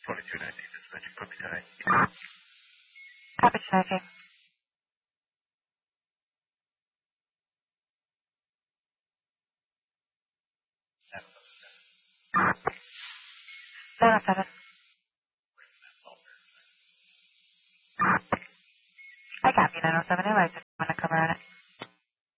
2219 dispatching, copy that. Copy smoking. Seven seven. I copy 907. I like to come around it.